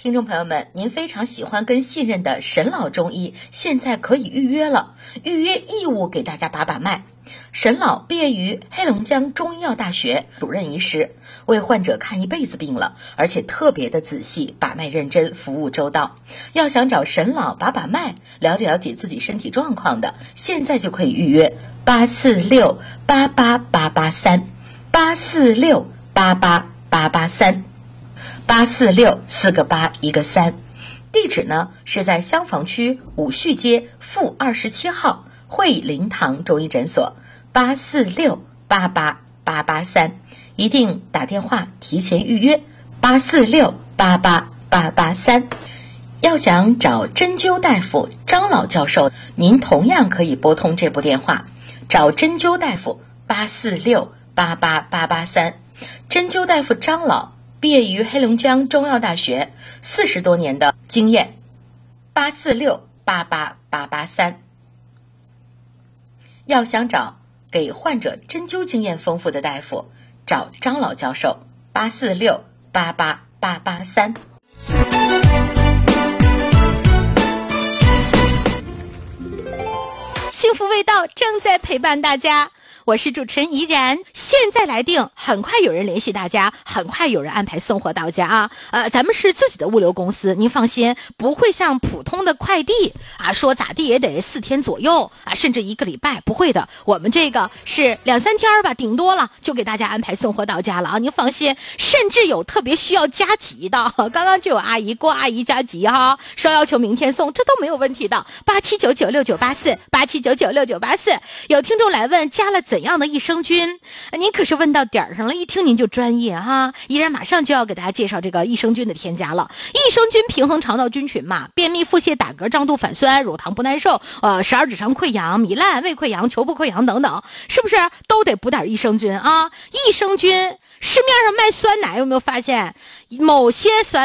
听众朋友们，您非常喜欢跟信任的沈老中医现在可以预约了，预约义务给大家把脉。沈老毕业于黑龙江中医药大学，主任医师，为患者看一辈子病了，而且特别的仔细，把脉认真，服务周到。要想找沈老把脉，了解自己身体状况的，现在就可以预约846-88883，846-88883，846-4个8一个3。地址呢是在襄坊区武序街负27号惠灵堂中医诊所，846-88883，一定打电话提前预约846-88883。要想找针灸大夫张老教授，您同样可以拨通这部电话，找针灸大夫846-88883。针灸大夫张老毕业于黑龙江中药大学，40多年的经验，846-88883。要想找给患者针灸经验丰富的大夫，找张老教授846-88883。 幸福味道正在陪伴大家，我是主持人怡然，现在来订，很快有人联系大家，很快有人安排送货到家啊。咱们是自己的物流公司，您放心，不会像普通的快递啊，说咋地也得4天左右啊，甚至1个礼拜，不会的。我们这个是2、3天吧，顶多了就给大家安排送货到家了啊，您放心。甚至有特别需要加急的，刚刚就有郭阿姨加急哈，说要求明天送，这都没有问题的。87996984，87996984。有听众来问加了怎样的益生菌，您可是问到点儿上了，一听您就专业哈。依然马上就要给大家介绍这个益生菌的添加了。益生菌平衡肠道菌群嘛，便秘、腹泻、打嗝、胀肚、反酸、乳糖不耐受、12指肠溃疡、糜烂、胃溃疡、球部溃疡等等，是不是都得补点益生菌啊？益生菌市面上卖酸奶，有没有发现某些酸